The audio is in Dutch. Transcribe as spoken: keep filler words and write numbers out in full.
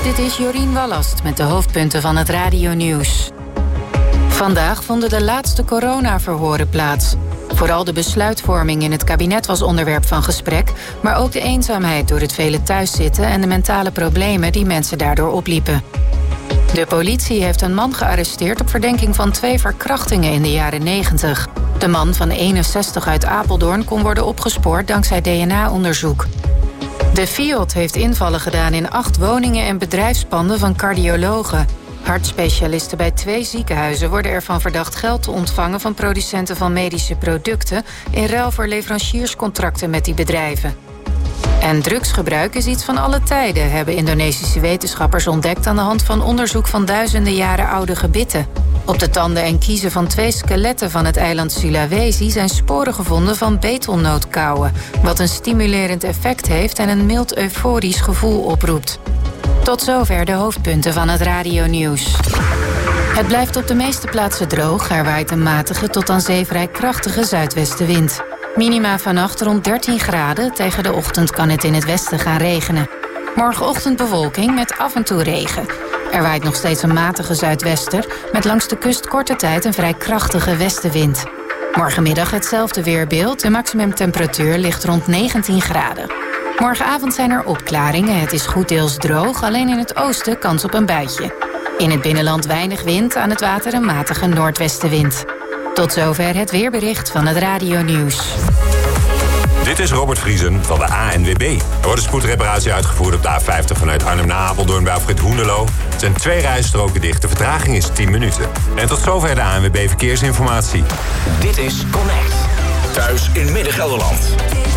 Dit is Jorien Wallast met de hoofdpunten van het radionieuws. Vandaag vonden de laatste coronaverhoren plaats. Vooral de besluitvorming in het kabinet was onderwerp van gesprek, maar ook de eenzaamheid door het vele thuiszitten en de mentale problemen die mensen daardoor opliepen. De politie heeft een man gearresteerd op verdenking van twee verkrachtingen in de jaren negentig. De man van eenenzestig uit Apeldoorn kon worden opgespoord dankzij D N A-onderzoek. De Fiat heeft invallen gedaan in acht woningen en bedrijfspanden van cardiologen. Hartspecialisten bij twee ziekenhuizen worden ervan verdacht geld te ontvangen van producenten van medische producten in ruil voor leverancierscontracten met die bedrijven. En drugsgebruik is iets van alle tijden, hebben Indonesische wetenschappers ontdekt aan de hand van onderzoek van duizenden jaren oude gebitten. Op de tanden en kiezen van twee skeletten van het eiland Sulawesi zijn sporen gevonden van betelnootkauwen, wat een stimulerend effect heeft en een mild euforisch gevoel oproept. Tot zover de hoofdpunten van het radionieuws. Het blijft op de meeste plaatsen droog. Er waait een matige tot aan zee vrij krachtige zuidwestenwind. Minima vannacht rond dertien graden. Tegen de ochtend kan het in het westen gaan regenen. Morgenochtend bewolking met af en toe regen. Er waait nog steeds een matige zuidwester, met langs de kust korte tijd een vrij krachtige westenwind. Morgenmiddag hetzelfde weerbeeld. De maximumtemperatuur ligt rond negentien graden. Morgenavond zijn er opklaringen. Het is goed deels droog, alleen in het oosten kans op een buitje. In het binnenland weinig wind, aan het water een matige noordwestenwind. Tot zover het weerbericht van het radionieuws. Dit is Robert Vriesen van de A N W B. Er wordt een spoedreparatie uitgevoerd op de A vijftig vanuit Arnhem naar Apeldoorn bij Afrit Hoenderloo. Er zijn twee rijstroken dicht. De vertraging is tien minuten. En tot zover de A N W B Verkeersinformatie. Dit is Connect. Thuis in Midden-Gelderland.